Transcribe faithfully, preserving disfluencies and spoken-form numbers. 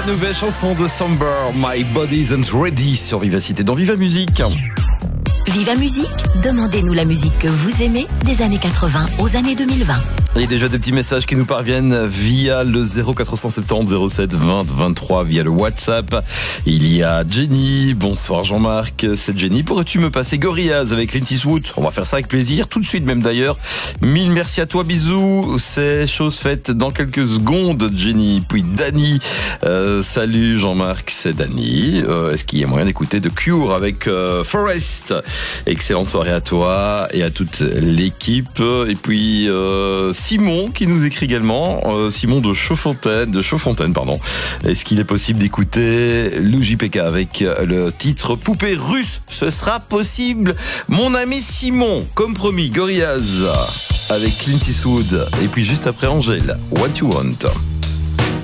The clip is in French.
La nouvelle chanson de Samber, My Body Isn't Ready sur Vivacité dans Viva Musique. Viva Musique, demandez-nous la musique que vous aimez des années quatre-vingts aux années deux mille vingt. Il y a déjà des petits messages qui nous parviennent via le zéro quatre cent soixante-dix zéro sept vingt vingt-trois via le WhatsApp. Il y a Jenny. Bonsoir Jean-Marc, c'est Jenny. Pourrais-tu me passer Gorillaz avec Clint Eastwood? On va faire ça avec plaisir, tout de suite même d'ailleurs. Mille merci à toi, bisous. C'est chose faite dans quelques secondes, Jenny. Puis Dani. Euh, salut Jean-Marc, c'est Dani. Euh, est-ce qu'il y a moyen d'écouter The Cure avec euh, Forest? Excellente soirée à toi et à toute l'équipe. Et puis euh, Simon qui nous écrit également, euh, Simon de Chaudfontaine, de Chaudfontaine, pardon. Est-ce qu'il est possible d'écouter Lou J P K avec le titre Poupée russe? Ce sera possible, mon ami Simon. Comme promis, Gorillaz avec Clint Eastwood. Et puis juste après Angèle, What You Want.